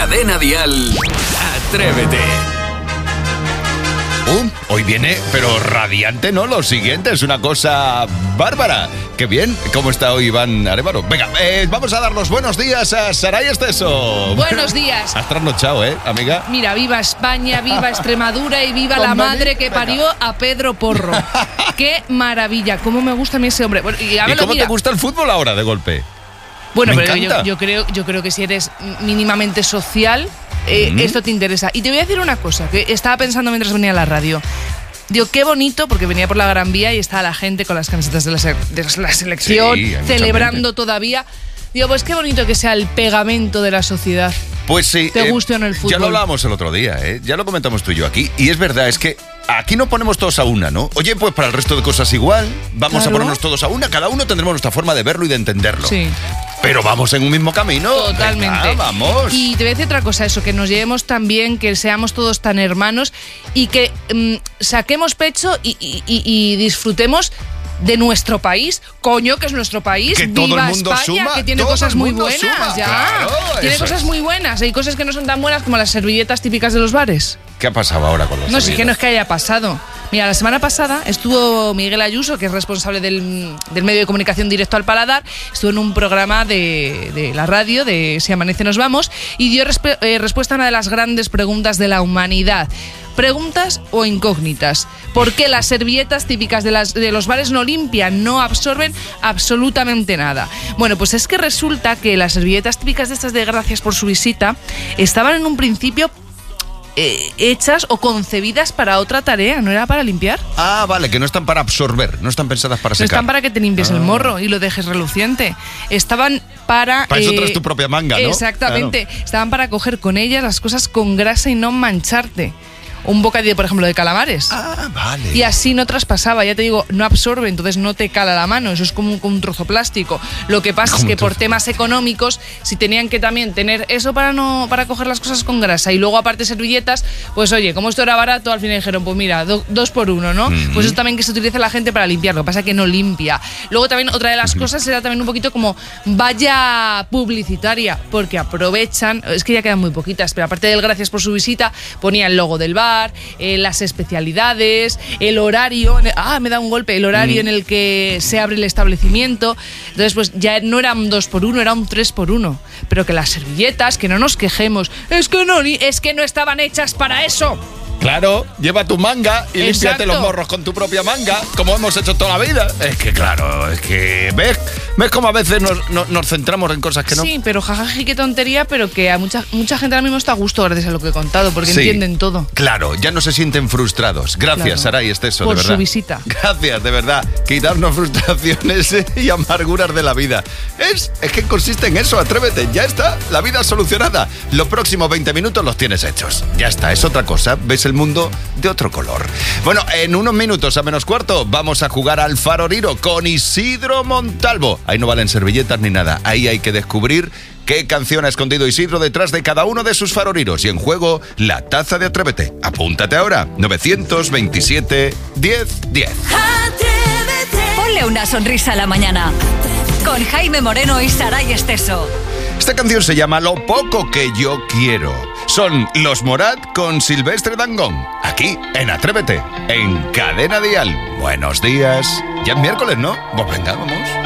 Cadena Dial, Atrévete. Hoy viene, pero radiante, ¿no? Lo siguiente es una cosa bárbara. Qué bien. ¿Cómo está hoy Iván Arévalo? Venga, vamos a dar los buenos días a Saray Esteso. Buenos días. Has trasnochado, amiga? Mira, viva España, viva Extremadura y viva la madre que parió a Pedro Porro. ¡Qué maravilla! ¿Cómo me gusta a mí ese hombre? Bueno, ¿Y cómo te gusta el fútbol ahora, de golpe? Bueno, pero yo creo que si eres mínimamente social, esto te interesa. Y te voy a decir una cosa, que estaba pensando mientras venía a la radio. Digo, qué bonito, porque venía por la Gran Vía y estaba la gente con las camisetas de la selección, sí, celebrando todavía. Digo, pues qué bonito que sea el pegamento de la sociedad. Pues sí. ¿Te gusta en el fútbol? Ya lo hablábamos el otro día, ya lo comentamos tú y yo aquí. Y es verdad, es que aquí nos ponemos todos a una, ¿no? Oye, pues para el resto de cosas igual, vamos a ponernos todos a una. Cada uno tendremos nuestra forma de verlo y de entenderlo. Sí. Pero vamos en un mismo camino. Totalmente. Venga, vamos. Y te voy a decir otra cosa, eso, que nos llevemos tan bien, que seamos todos tan hermanos y que saquemos pecho y disfrutemos de nuestro país, coño, que es nuestro país. Que viva todo el mundo España, suma, que tiene todo cosas el muy mundo buenas, suma. ya. Claro, tiene eso cosas es. muy buenas, hay cosas que no son tan buenas como las servilletas típicas de los bares. ¿Qué ha pasado ahora con los No, sí que no es que haya pasado. Mira, la semana pasada estuvo Miguel Ayuso, que es responsable del medio de comunicación Directo al Paladar, estuvo en un programa de la radio, de Si amanece nos vamos, y dio respuesta a una de las grandes preguntas de la humanidad. Preguntas o incógnitas. ¿Por qué las servilletas típicas de los bares no limpian, no absorben absolutamente nada? Bueno, pues es que resulta que las servilletas típicas de estas de gracias por su visita estaban en un principio hechas o concebidas para otra tarea, ¿no era para limpiar? Ah, vale, que no están para absorber, no están pensadas para secar. No están para que te limpies el morro y lo dejes reluciente. Estaban para... Para eso traes tu propia manga, ¿no? Exactamente. Claro. Estaban para coger con ellas las cosas con grasa y no mancharte. Un bocadillo, por ejemplo, de calamares. Ah, vale. Y así no traspasaba, ya te digo, no absorbe, entonces no te cala la mano, eso es como un trozo plástico. Lo que pasa es que por temas económicos, si tenían que también tener eso para coger las cosas con grasa y luego aparte servilletas, pues oye, como esto era barato, al final dijeron, pues mira, 2 por 1, ¿no? Pues eso también que se utiliza la gente para limpiar, lo que pasa es que no limpia. Luego también otra de las cosas era también un poquito como valla publicitaria, porque aprovechan, es que ya quedan muy poquitas, pero aparte del gracias por su visita, ponía el logo del bar, las especialidades, el horario, me da un golpe, el horario en el que se abre el establecimiento. Entonces pues ya no era un 2 por 1, era un 3 por 1. Pero que las servilletas, que no nos quejemos, es que no estaban hechas para eso. Claro, lleva tu manga y límpiate los morros con tu propia manga, como hemos hecho toda la vida. Es que claro, es que ¿ves cómo a veces nos centramos en cosas que no? Sí, pero jajaji, qué tontería, pero que a mucha gente ahora mismo está a gusto gracias a lo que he contado, porque entienden todo. Claro, ya no se sienten frustrados. Gracias, Saray Esteso, por de verdad. su visita. Gracias, de verdad. Quitarnos frustraciones y amarguras de la vida. Es que consiste en eso, atrévete, ya está, la vida solucionada. Los próximos 20 minutos los tienes hechos. Ya está, es otra cosa, ves el mundo de otro color. Bueno, en unos minutos a menos cuarto vamos a jugar al Faroriro con Isidro Montalvo. Ahí no valen servilletas ni nada. Ahí hay que descubrir qué canción ha escondido Isidro detrás de cada uno de sus faroriros. Y en juego, la taza de Atrévete. Apúntate ahora. 927 10 10. Ponle una sonrisa a la mañana. Con Jaime Moreno y Saray Esteso. Esta canción se llama Lo poco que yo quiero. Son Los Morat con Silvestre Dangond. Aquí, en Atrévete, en Cadena Dial. Buenos días. Ya es miércoles, ¿no? Pues venga, vamos.